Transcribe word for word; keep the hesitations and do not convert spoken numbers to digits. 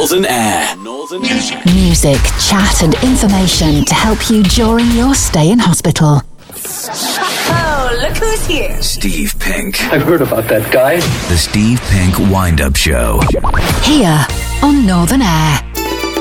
Northern Air. Northern Air. Music, chat and information to help you during your stay in hospital. Oh, look who's here. Steve Pink. I've heard about that guy. The Steve Pink Wind-Up Show. Here on Northern Air.